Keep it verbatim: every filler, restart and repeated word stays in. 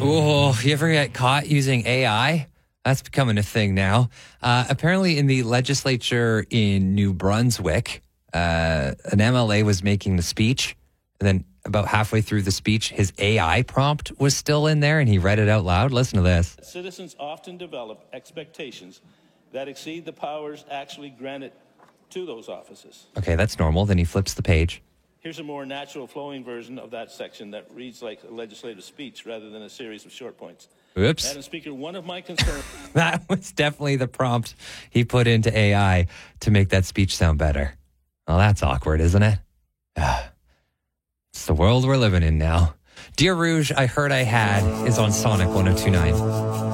Oh, you ever get caught using A I? That's becoming a thing now. Uh, apparently, in the legislature in New Brunswick, uh, an M L A was making the speech, and then about halfway through the speech, his A I prompt was still in there, and he read it out loud. Listen to this. Citizens often develop expectations that exceed the powers actually granted to those offices. Okay, that's normal. Then he flips the page. Here's a more natural flowing version of that section that reads like a legislative speech rather than a series of short points. Oops. Madam Speaker, one of my concerns... That was definitely the prompt he put into A I to make that speech sound better. Well, that's awkward, isn't it? It's the world we're living in now. Dear Rouge, I Heard I Had is on Sonic one oh two point nine.